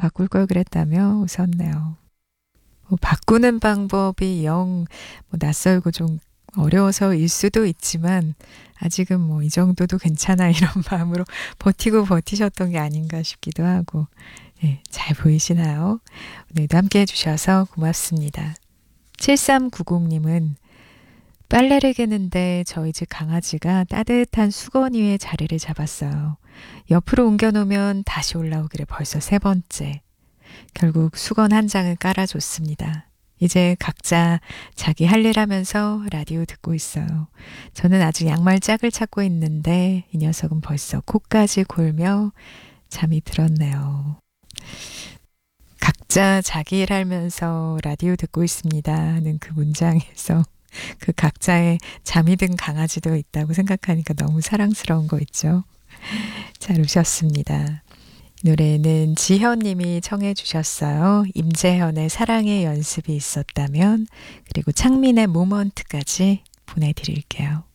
바꿀 걸 그랬다며 웃었네요. 바꾸는 방법이 영 낯설고 좀 어려워서일 수도 있지만 아직은 이 정도도 괜찮아 이런 마음으로 버티고 버티셨던 게 아닌가 싶기도 하고 예, 잘 보이시나요? 오늘도 함께 해주셔서 고맙습니다. 7390님은 빨래를 개는데 저희 집 강아지가 따뜻한 수건 위에 자리를 잡았어요. 옆으로 옮겨놓으면 다시 올라오기를 벌써 3번째. 결국 수건 한 장을 깔아줬습니다. 이제 각자 자기 할 일 하면서 라디오 듣고 있어요. 저는 아직 양말 짝을 찾고 있는데 이 녀석은 벌써 코까지 골며 잠이 들었네요. 각자 자기 일 하면서 라디오 듣고 있습니다 하는 그 문장에서 그 각자의 잠이 든 강아지도 있다고 생각하니까 너무 사랑스러운 거 있죠. 잘 오셨습니다. 노래는 지현님이 청해 주셨어요. 임재현의 사랑의 연습이 있었다면 그리고 창민의 모먼트까지 보내드릴게요.